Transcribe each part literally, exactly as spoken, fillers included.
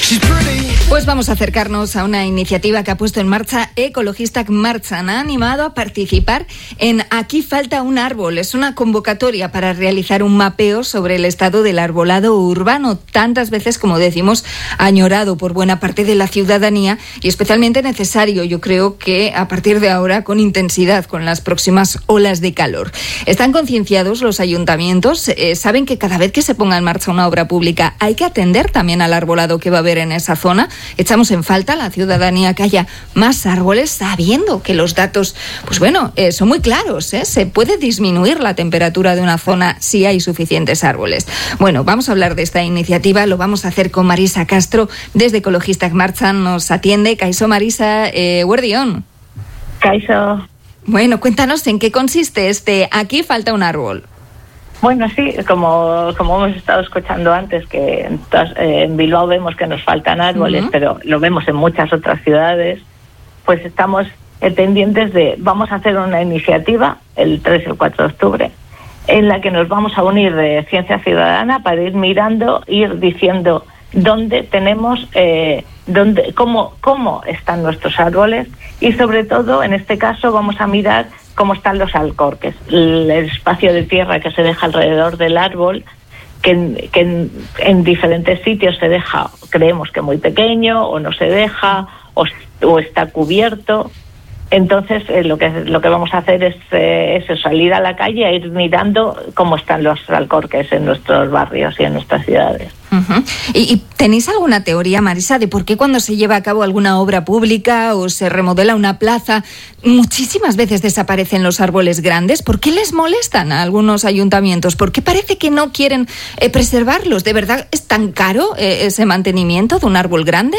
Pues vamos a acercarnos a una iniciativa que ha puesto en marcha Ecologistak Martxan. Ha animado a participar en Aquí falta un árbol. Es una convocatoria para realizar un mapeo sobre el estado del arbolado urbano, tantas veces, como decimos, añorado por buena parte de la ciudadanía y especialmente necesario, yo creo que a partir de ahora, con intensidad, con las próximas olas de calor. Están concienciados los ayuntamientos, eh, saben que cada vez que se ponga en marcha una obra pública hay que atender también al arbolado que va a haber en esa zona. Echamos en falta a la ciudadanía que haya más árboles, sabiendo que los datos, pues bueno, eh, son muy claros, ¿eh? Se puede disminuir la temperatura de una zona si hay suficientes árboles. Bueno, vamos a hablar de esta iniciativa, lo vamos a hacer con Marisa Castro, desde Ecologistak Martxan nos atiende. Kaixo Marisa, eh, Guardión. Kaixo. Bueno, cuéntanos en qué consiste este Aquí falta un árbol. Bueno, sí, como, como hemos estado escuchando antes, que en, todas, eh, en Bilbao vemos que nos faltan árboles, uh-huh. pero lo vemos en muchas otras ciudades, pues estamos eh, pendientes de, vamos a hacer una iniciativa el tres y el cuatro de octubre, en la que nos vamos a unir de Ciencia Ciudadana para ir mirando, ir diciendo dónde tenemos, eh, dónde, cómo, cómo están nuestros árboles y sobre todo, en este caso, vamos a mirar cómo están los alcorques, el espacio de tierra que se deja alrededor del árbol, que, en, que en, en diferentes sitios se deja, creemos que muy pequeño, o no se deja, o, o está cubierto. Entonces, eh, lo que lo que vamos a hacer es eh, eso, salir a la calle e ir mirando cómo están los alcorques en nuestros barrios y en nuestras ciudades. Uh-huh. ¿Y, ¿Y tenéis alguna teoría, Marisa, de por qué cuando se lleva a cabo alguna obra pública o se remodela una plaza, muchísimas veces desaparecen los árboles grandes? ¿Por qué les molestan a algunos ayuntamientos? ¿Por qué parece que no quieren eh, preservarlos? ¿De verdad es tan caro eh, ese mantenimiento de un árbol grande?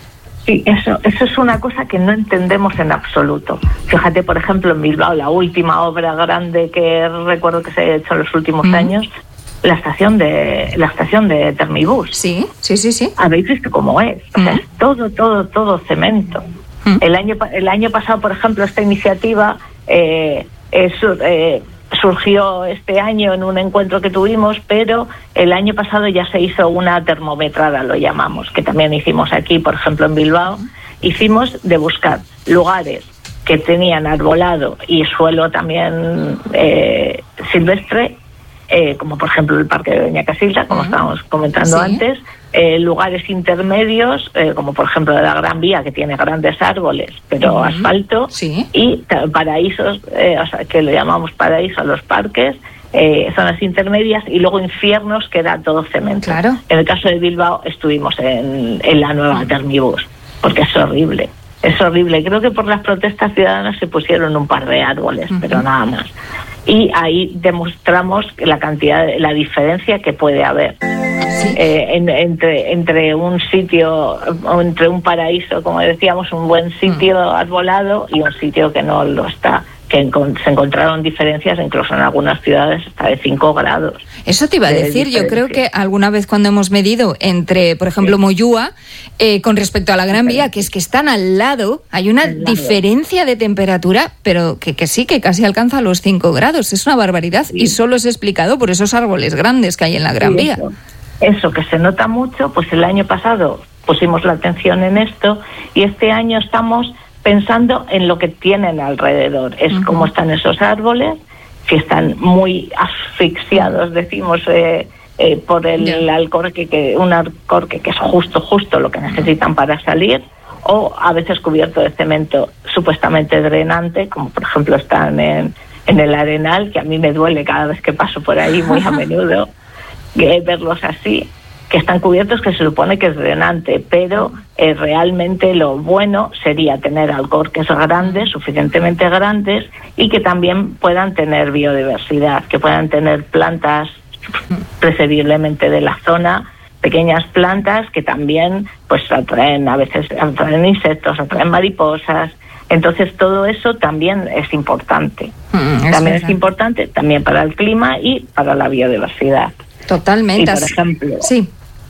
Sí, eso, eso es una cosa que no entendemos en absoluto. Fíjate, por ejemplo, en Bilbao, la última obra grande que recuerdo que se ha hecho en los últimos mm. años, la estación de la estación de Termibus. Sí, sí, sí, sí. Habéis visto cómo es. O sea, mm. es todo, todo, todo cemento. Mm. El año el año pasado, por ejemplo, esta iniciativa eh, es, eh, surgió este año en un encuentro que tuvimos, pero el año pasado ya se hizo una termometrada, lo llamamos, que también hicimos aquí, por ejemplo, en Bilbao. Hicimos de buscar lugares que tenían arbolado y suelo también eh, silvestre, eh, como por ejemplo el Parque de Doña Casilda, como uh-huh. estábamos comentando sí. antes, eh, lugares intermedios, eh, como por ejemplo de la Gran Vía, que tiene grandes árboles, pero uh-huh. asfalto, sí. y paraísos, eh, o sea, que lo llamamos paraíso a los parques, eh, zonas intermedias, y luego infiernos, que era todo cemento. Claro. En el caso de Bilbao estuvimos en, en la nueva uh-huh. Termibus, porque es horrible. Es horrible. Creo que por las protestas ciudadanas se pusieron un par de árboles, uh-huh. pero nada más. Y ahí demostramos la cantidad, la diferencia que puede haber sí. eh, en, entre entre un sitio, entre un paraíso, como decíamos, un buen sitio uh-huh. arbolado y un sitio que no lo está. Que encont- se encontraron diferencias incluso en algunas ciudades hasta de cinco grados. Eso te iba a decir, yo creo que alguna vez cuando hemos medido entre, por ejemplo, sí. Moyúa, eh, con respecto a la Gran Vía, que es que están al lado, hay una diferencia de temperatura, pero que, que sí, que casi alcanza los cinco grados. Es una barbaridad sí. y solo es explicado por esos árboles grandes que hay en la Gran sí, Vía. Eso. eso que se nota mucho, pues el año pasado pusimos la atención en esto y este año estamos pensando en lo que tienen alrededor, es uh-huh. cómo están esos árboles, si están muy asfixiados, decimos, eh, eh, por el yeah. alcorque, que un alcorque que es justo, justo lo que necesitan para salir, o a veces cubierto de cemento supuestamente drenante, como por ejemplo están en, en el Arenal, que a mí me duele cada vez que paso por ahí muy a menudo, eh, verlos así, que están cubiertos, que se supone que es drenante, pero eh, realmente lo bueno sería tener alcorques grandes, suficientemente grandes, y que también puedan tener biodiversidad, que puedan tener plantas, preferiblemente de la zona, pequeñas plantas que también pues atraen, a veces atraen insectos, atraen mariposas. Entonces todo eso también es importante. Mm, es también verdad. Es importante también para el clima y para la biodiversidad. Totalmente. Y, por ejemplo, sí.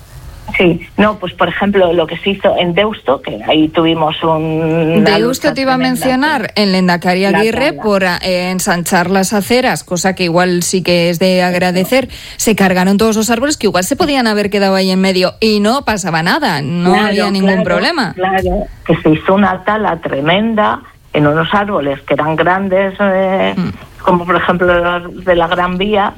Sí, no, pues por ejemplo lo que se hizo en Deusto, que ahí tuvimos un... Deusto te iba a mencionar, en Lehendakari Aguirre, por eh, ensanchar las aceras, cosa que igual sí que es de agradecer, se cargaron todos los árboles que igual se podían haber quedado ahí en medio y no pasaba nada, no claro, había ningún claro, problema. Claro, que se hizo una tala tremenda en unos árboles que eran grandes, eh, mm. como por ejemplo los de la Gran Vía,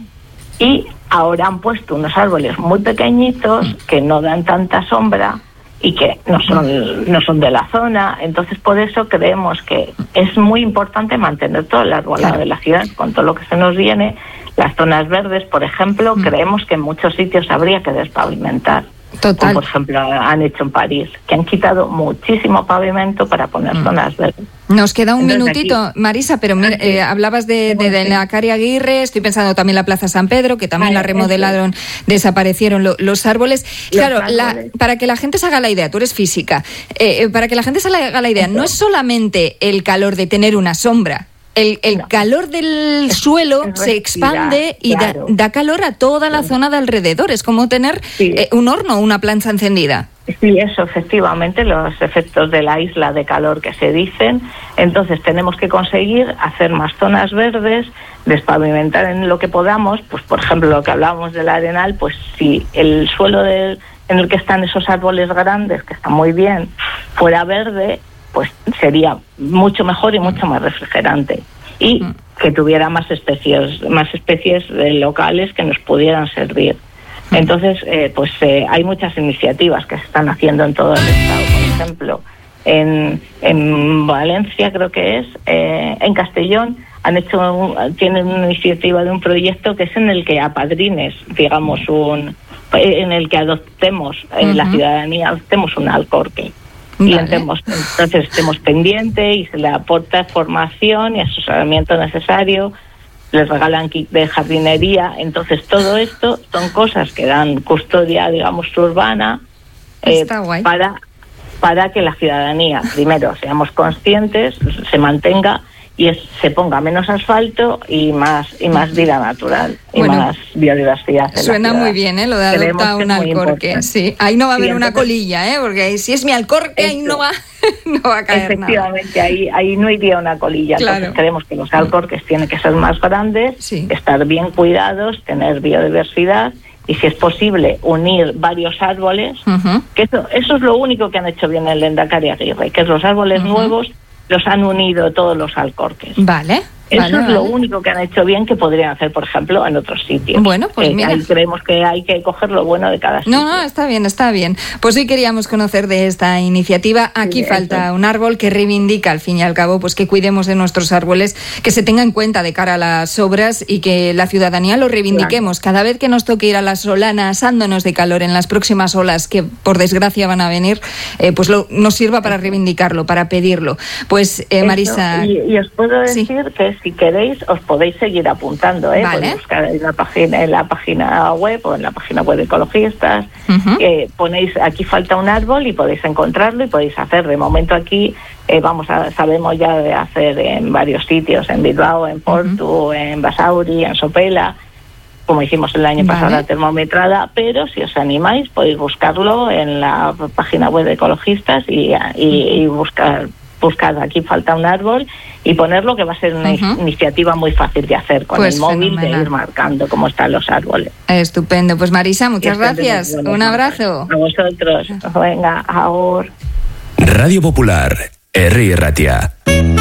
y ahora han puesto unos árboles muy pequeñitos que no dan tanta sombra y que no son no son de la zona. Entonces, por eso creemos que es muy importante mantener todo el arbolado claro. de la ciudad, con todo lo que se nos viene. Las zonas verdes, por ejemplo, mm. creemos que en muchos sitios habría que despavimentar. Total. Como por ejemplo han hecho en París, que han quitado muchísimo pavimento para poner mm. zonas verdes. Nos queda un Entonces, minutito, aquí, Marisa, pero mira, eh, hablabas de, de, de la Cari Aguirre, estoy pensando también la Plaza San Pedro, que también vale, la remodelaron, eso. desaparecieron lo, los árboles. Los claro, árboles. La, para que la gente se haga la idea, tú eres física, eh, para que la gente se haga la idea, eso. no es solamente el calor de tener una sombra. El, el no. calor del suelo es se expande y claro. da, da calor a toda la sí. zona de alrededor. Es como tener sí. eh, un horno o una plancha encendida. Sí, eso, efectivamente, los efectos de la isla de calor que se dicen. Entonces tenemos que conseguir hacer más zonas verdes, despavimentar en lo que podamos. Pues, por ejemplo, lo que hablábamos del Arenal, pues si el suelo del, en el que están esos árboles grandes, que están muy bien, fuera verde, pues sería mucho mejor y mucho más refrigerante, y que tuviera más especies más especies locales que nos pudieran servir. Entonces eh, pues eh, hay muchas iniciativas que se están haciendo en todo el estado. Por ejemplo, en, en Valencia creo que es eh, en Castellón han hecho un, tienen una iniciativa de un proyecto que es en el que apadrines, digamos, un en el que adoptemos en uh-huh. la ciudadanía adoptemos un alcorque. Y vale. entemos, entonces estemos pendientes y se le aporta formación y asesoramiento necesario, les regalan kit de jardinería. Entonces todo esto son cosas que dan custodia, digamos, urbana eh, para, para que la ciudadanía, primero, seamos conscientes, se mantenga y es, se ponga menos asfalto y más y más vida natural y bueno, más biodiversidad. Suena muy bien, ¿eh? Lo de adoptar un alcorque. Sí, ahí no va a haber sí, una colilla, ¿eh? Porque si es mi alcorque, ahí no va, no va a caer efectivamente, nada. ahí ahí no iría una colilla. Claro. Entonces creemos que los alcorques tienen que ser más grandes, sí. estar bien cuidados, tener biodiversidad. Y si es posible unir varios árboles, uh-huh. que eso, eso es lo único que han hecho bien en Lehendakari Aguirre, que es los árboles uh-huh. nuevos los han unido todos los alcorques. Vale. Eso vale, es vale. lo único que han hecho bien que podrían hacer, por ejemplo, en otros sitios. Bueno, pues eh, mira. Ahí creemos que hay que coger lo bueno de cada sitio. No, no, está bien, está bien. Pues hoy queríamos conocer de esta iniciativa. Aquí sí, falta eso. Un árbol que reivindica, al fin y al cabo, pues que cuidemos de nuestros árboles, que se tenga en cuenta de cara a las obras y que la ciudadanía lo reivindiquemos. Claro. Cada vez que nos toque ir a la Solana asándonos de calor en las próximas olas que, por desgracia, van a venir, eh, pues lo, nos sirva para reivindicarlo, para pedirlo. Pues, eh, Marisa... Y, y os puedo decir sí. que si queréis os podéis seguir apuntando, ¿eh? Vale. Podéis buscar en la página, en la página web o en la página web de ecologistas. Uh-huh. Eh, ponéis aquí falta un árbol y podéis encontrarlo y podéis hacer. De momento aquí eh, vamos a sabemos ya de hacer en varios sitios, en Bilbao, en Porto, uh-huh. en Basauri, en Sopela, como hicimos el año pasado, vale. la termometrada, pero si os animáis podéis buscarlo en la página web de ecologistas y, y, y buscar buscar aquí falta un árbol y ponerlo, que va a ser una uh-huh. iniciativa muy fácil de hacer con pues el móvil, fenomenal. De ir marcando cómo están los árboles. Estupendo. Pues Marisa, muchas gracias. Un abrazo. A vosotros. Venga, ahora. Radio Popular, Herri Ratia.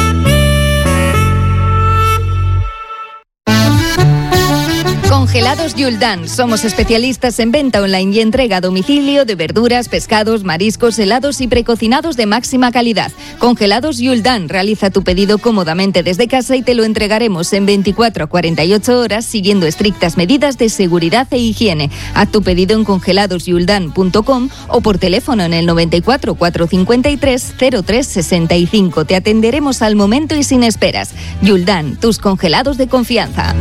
Congelados Yuldan. Somos especialistas en venta online y entrega a domicilio de verduras, pescados, mariscos, helados y precocinados de máxima calidad. Congelados Yuldan. Realiza tu pedido cómodamente desde casa y te lo entregaremos en veinticuatro a cuarenta y ocho horas siguiendo estrictas medidas de seguridad e higiene. Haz tu pedido en congelados yuldan punto com o por teléfono en el noventa y cuatro, cuatrocientos cincuenta y tres, cero tres sesenta y cinco. Te atenderemos al momento y sin esperas. Yuldan, tus congelados de confianza.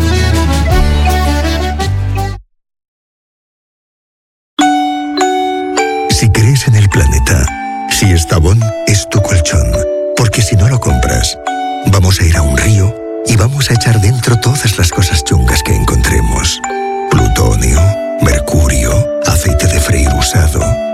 Si crees en el planeta, si Estavón es tu colchón, porque si no lo compras, vamos a ir a un río y vamos a echar dentro todas las cosas chungas que encontremos. Plutonio, mercurio, aceite de freír usado,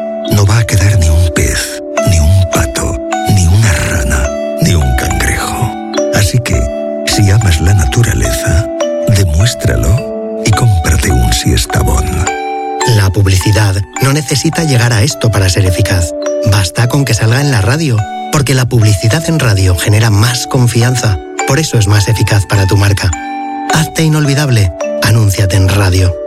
a quedar ni un pez, ni un pato, ni una rana, ni un cangrejo. Así que, si amas la naturaleza, demuéstralo y cómprate un Siestabón. La publicidad no necesita llegar a esto para ser eficaz. Basta con que salga en la radio, porque la publicidad en radio genera más confianza. Por eso es más eficaz para tu marca. Hazte inolvidable. Anúnciate en radio.